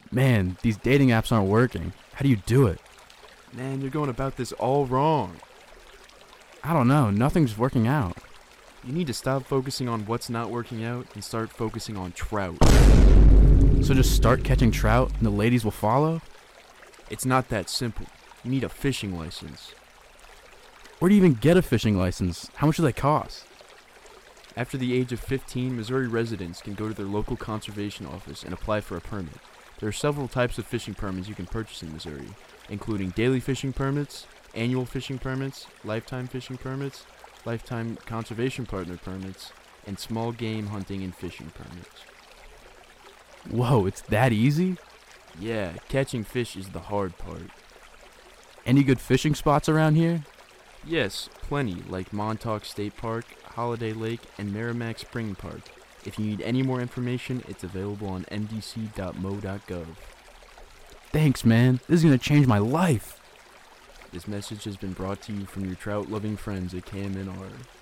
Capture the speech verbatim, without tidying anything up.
Man, these dating apps aren't working. How do you do it? Man, you're going about this all wrong. I don't know. Nothing's working out. You need to stop focusing on what's not working out and start focusing on trout. So just start catching trout and the ladies will follow? It's not that simple. You need a fishing license. Where do you even get a fishing license? How much do they cost? After the age of fifteen, Missouri residents can go to their local conservation office and apply for a permit. There are several types of fishing permits you can purchase in Missouri, including daily fishing permits, annual fishing permits, lifetime fishing permits, lifetime conservation partner permits, and small game hunting and fishing permits. Whoa, it's that easy? Yeah, catching fish is the hard part. Any good fishing spots around here? Yes, plenty, like Montauk State Park, Holiday Lake, and Merrimack Spring Park. If you need any more information, it's available on m d c dot m o dot gov. Thanks, man. This is going to change my life. This message has been brought to you from your trout-loving friends at K M N R.